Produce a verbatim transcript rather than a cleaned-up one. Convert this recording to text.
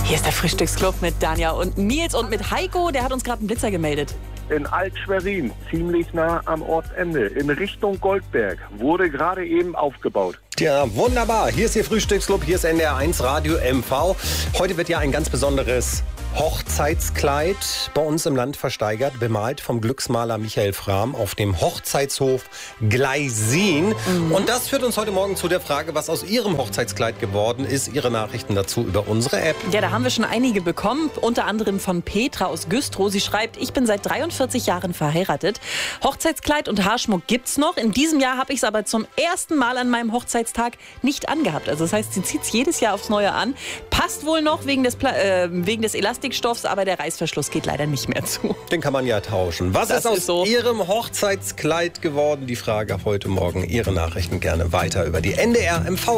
Hier ist der Frühstücksclub mit Danja und Nils und mit Heiko, der hat uns gerade einen Blitzer gemeldet. In Alt-Schwerin, ziemlich nah am Ortsende, in Richtung Goldberg, wurde gerade eben aufgebaut. Ja, wunderbar. Hier ist Ihr Frühstücksclub, hier ist N D R eins Radio M V. Heute wird ja ein ganz besonderes Hochzeitskleid bei uns im Land versteigert, bemalt vom Glücksmaler Michael Frahm auf dem Hochzeitshof Gleisin. Mhm. Und das führt uns heute Morgen zu der Frage, was aus Ihrem Hochzeitskleid geworden ist. Ihre Nachrichten dazu über unsere App. Ja, da haben wir schon einige bekommen, unter anderem von Petra aus Güstrow. Sie schreibt, ich bin seit dreiundvierzig Jahren verheiratet. Hochzeitskleid und Haarschmuck gibt's noch. In diesem Jahr habe ich es aber zum ersten Mal an meinem Hochzeitstag nicht angehabt. Also das heißt, sie zieht es jedes Jahr aufs Neue an. Passt wohl noch wegen des, Pla äh, wegen des Elastikstoffs, aber der Reißverschluss geht leider nicht mehr zu. Den kann man ja tauschen. Was das ist aus ist so. Ihrem Hochzeitskleid geworden? Die Frage heute Morgen. Ihre Nachrichten gerne weiter über die N D R M V.